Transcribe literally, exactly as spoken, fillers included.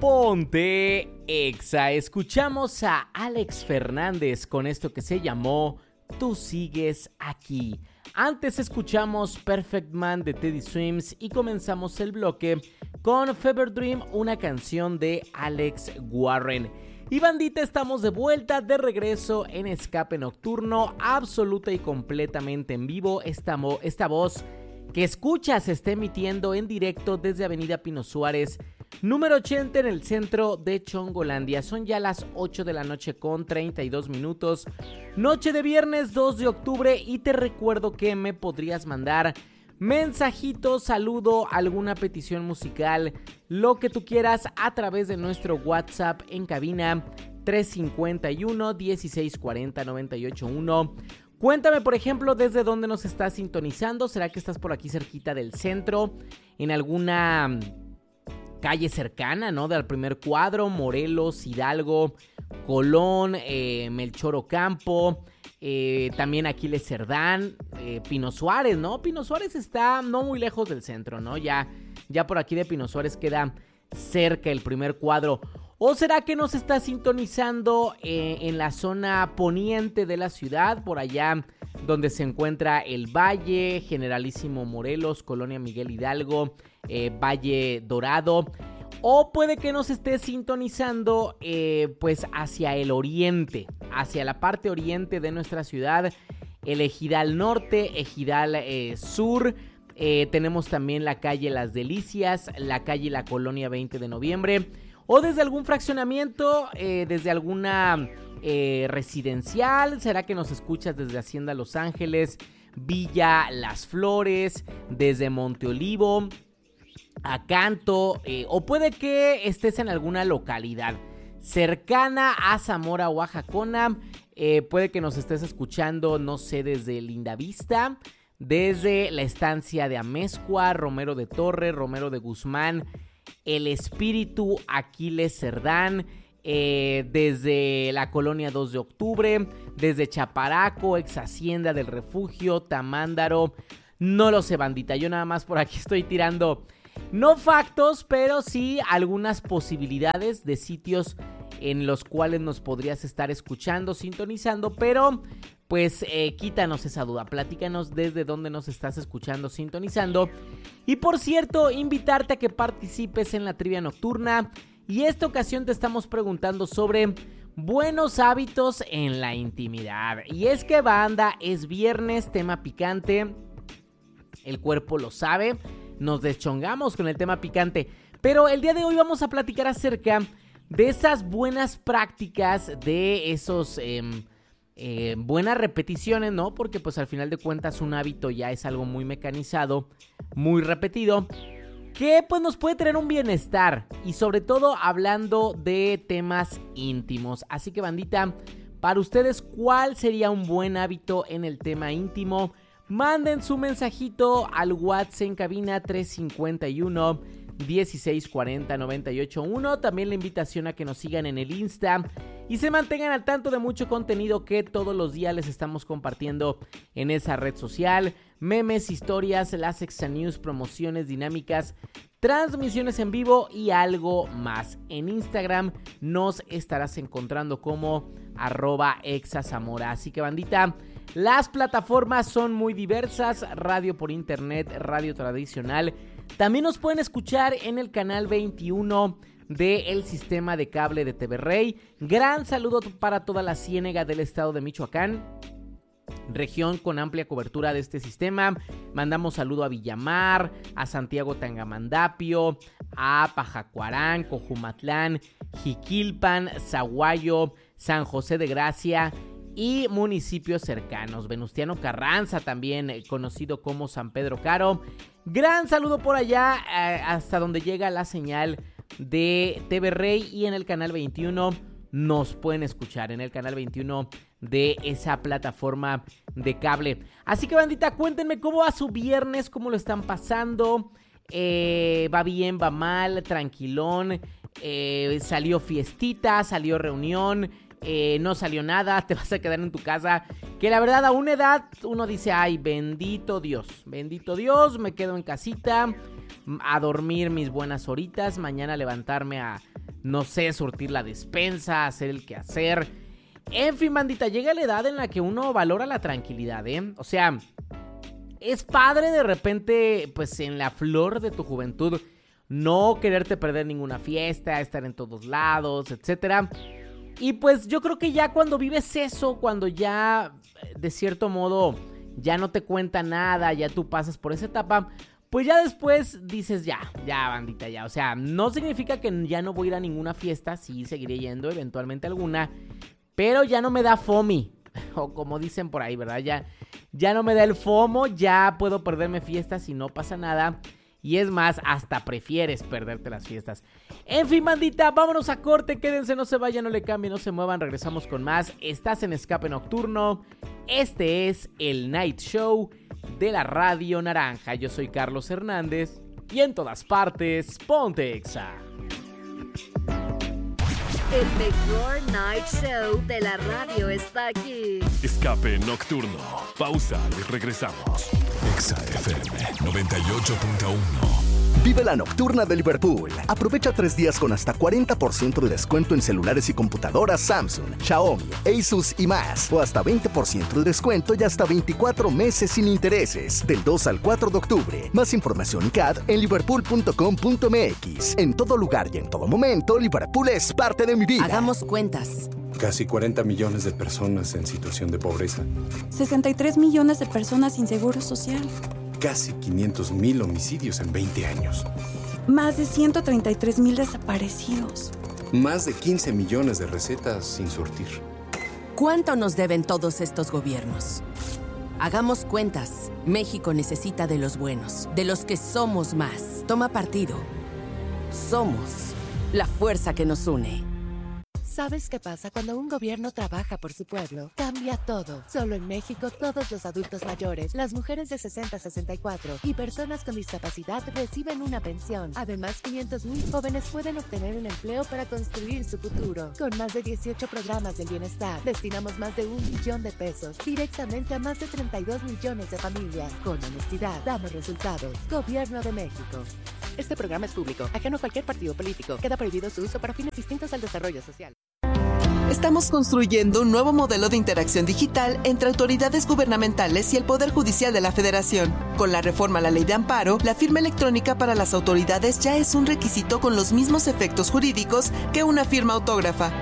Ponte Exa. Escuchamos a Alex Fernández con esto que se llamó Tú sigues aquí. Antes escuchamos Perfect Man de Teddy Swims y comenzamos el bloque con Fever Dream, una canción de Alex Warren. Y bandita, estamos de vuelta, de regreso en Escape Nocturno, absoluta y completamente en vivo. Esta, mo- esta voz que escuchas se está emitiendo en directo desde Avenida Pino Suárez, número ochenta, en el centro de Chongolandia. Son ya las ocho de la noche con treinta y dos minutos, noche de viernes dos de octubre, y te recuerdo que me podrías mandar mensajito, saludo, alguna petición musical, lo que tú quieras a través de nuestro WhatsApp en cabina tres cinco uno, dieciséis cuarenta, noventa y ocho uno. Cuéntame, por ejemplo, desde dónde nos estás sintonizando. ¿Será que estás por aquí cerquita del centro, en alguna calle cercana, ¿no? Del Primer Cuadro, Morelos, Hidalgo, Colón, eh, Melchor Ocampo, eh, también Aquiles Cerdán, eh, Pino Suárez, ¿no? Pino Suárez está no muy lejos del centro, ¿no? Ya, ya por aquí de Pino Suárez queda cerca el Primer Cuadro. ¿O será que nos está sintonizando eh, en la zona poniente de la ciudad, por allá donde se encuentra el Valle, Generalísimo Morelos, Colonia Miguel Hidalgo, eh, Valle Dorado? O puede que nos esté sintonizando eh, pues hacia el oriente, hacia la parte oriente de nuestra ciudad, el Ejidal Norte, Ejidal eh, Sur. Eh, tenemos también la calle Las Delicias, la calle La Colonia veinte de noviembre. O desde algún fraccionamiento, eh, desde alguna eh, residencial. ¿Será que nos escuchas desde Hacienda Los Ángeles, Villa Las Flores, desde Monte Olivo, Acanto? Eh, o puede que estés en alguna localidad cercana a Zamora, Oaxacona. Eh, puede que nos estés escuchando, no sé, desde Lindavista, desde la estancia de Amezcua, Romero de Torre, Romero de Guzmán, El Espíritu, Aquiles Cerdán, eh, desde la colonia dos de octubre, desde Chaparaco, ex Hacienda del Refugio, Tamándaro. No lo sé, bandita, yo nada más por aquí estoy tirando, no factos, pero sí algunas posibilidades de sitios en los cuales nos podrías estar escuchando, sintonizando, pero pues eh, quítanos esa duda, platícanos desde dónde nos estás escuchando, sintonizando. Y por cierto, invitarte a que participes en la trivia nocturna, y esta ocasión te estamos preguntando sobre buenos hábitos en la intimidad. Y es que, banda, es viernes, tema picante, el cuerpo lo sabe, nos deschongamos con el tema picante, pero el día de hoy vamos a platicar acerca de esas buenas prácticas, de esos eh, eh, buenas repeticiones, ¿no? Porque pues al final de cuentas un hábito ya es algo muy mecanizado, muy repetido, que pues nos puede tener un bienestar, y sobre todo hablando de temas íntimos. Así que, bandita, para ustedes, ¿cuál sería un buen hábito en el tema íntimo? Manden su mensajito al WhatsApp en cabina tres cinco uno, dieciséis cuarenta, noventa y ocho uno. También la invitación a que nos sigan en el Insta y se mantengan al tanto de mucho contenido que todos los días les estamos compartiendo en esa red social. Memes, historias, las Exa News, promociones, dinámicas, transmisiones en vivo y algo más. En Instagram nos estarás encontrando como arroba exazamora. Así que, bandita, las plataformas son muy diversas: radio por internet, radio tradicional. También nos pueden escuchar en el canal veintiuno del sistema de cable de T V Rey. Gran saludo para toda la Ciénega del estado de Michoacán, región con amplia cobertura de este sistema. Mandamos saludo a Villamar, a Santiago Tangamandapio, a Pajacuarán, Cojumatlán, Jiquilpan, Zaguayo, San José de Gracia y municipios cercanos. Venustiano Carranza, también eh, conocido como San Pedro Caro. Gran saludo por allá, eh, hasta donde llega la señal de T V Rey, y en el canal veintiuno nos pueden escuchar en el canal veintiuno de esa plataforma de cable. Así que, bandita, cuéntenme cómo va su viernes, cómo lo están pasando. Eh, va bien, va mal, tranquilón. Eh, salió fiestita, salió reunión, eh, no salió nada, te vas a quedar en tu casa. Que la verdad, a una edad uno dice: ay, bendito Dios, bendito Dios, me quedo en casita a dormir mis buenas horitas, mañana levantarme a no sé, surtir la despensa, hacer el quehacer. En fin, bandita, llega la edad en la que uno valora la tranquilidad, ¿eh? O sea, es padre de repente, pues en la flor de tu juventud, no quererte perder ninguna fiesta, estar en todos lados, etcétera. Y pues yo creo que ya cuando vives eso, cuando ya de cierto modo ya no te cuenta nada, ya tú pasas por esa etapa, pues ya después dices ya, ya bandita, ya. O sea, no significa que ya no voy a ir a ninguna fiesta, sí seguiré yendo eventualmente alguna, pero ya no me da fomi, o como dicen por ahí, ¿verdad? Ya, ya no me da el FOMO, ya puedo perderme fiestas y no pasa nada. Y es más, hasta prefieres perderte las fiestas. En fin, bandita, vámonos a corte. Quédense, no se vayan, no le cambien, no se muevan. Regresamos con más. Estás en Escape Nocturno. Este es el Night Show de la Radio Naranja. Yo soy Carlos Hernández. Y en todas partes, ponte Exa. El mejor night show de la radio está aquí. Escape Nocturno. Pausa y regresamos. Exa F M noventa y ocho punto uno. Vive la nocturna de Liverpool. Aprovecha tres días con hasta cuarenta por ciento de descuento en celulares y computadoras Samsung, Xiaomi, Asus y más. O hasta veinte por ciento de descuento y hasta veinticuatro meses sin intereses. Del dos al cuatro de octubre. Más información y C A D en liverpool punto com punto m x. En todo lugar y en todo momento, Liverpool es parte de mi vida. Hagamos cuentas. Casi cuarenta millones de personas en situación de pobreza. sesenta y tres millones de personas sin seguro social. Casi quinientos mil homicidios en veinte años. Más de ciento treinta y tres mil desaparecidos. Más de quince millones de recetas sin surtir. ¿Cuánto nos deben todos estos gobiernos? Hagamos cuentas. México necesita de los buenos, de los que somos más. Toma partido. Somos la fuerza que nos une. ¿Sabes qué pasa cuando un gobierno trabaja por su pueblo? Cambia todo. Solo en México, todos los adultos mayores, las mujeres de sesenta a sesenta y cuatro y personas con discapacidad reciben una pensión. Además, quinientos mil jóvenes pueden obtener un empleo para construir su futuro. Con más de dieciocho programas del bienestar, destinamos más de un billón de pesos directamente a más de treinta y dos millones de familias. Con honestidad, damos resultados. Gobierno de México. Este programa es público, ajeno a cualquier partido político. Queda prohibido su uso para fines distintos al desarrollo social. Estamos construyendo un nuevo modelo de interacción digital entre autoridades gubernamentales y el Poder Judicial de la Federación. Con la reforma a la Ley de Amparo, la firma electrónica para las autoridades ya es un requisito con los mismos efectos jurídicos que una firma autógrafa.